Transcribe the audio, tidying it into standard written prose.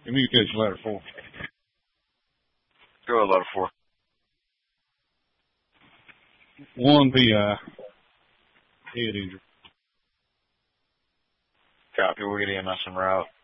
Communication ladder 4. Go ahead, ladder 4. 1 PI. Head injury. Copy. We'll get EMS en route.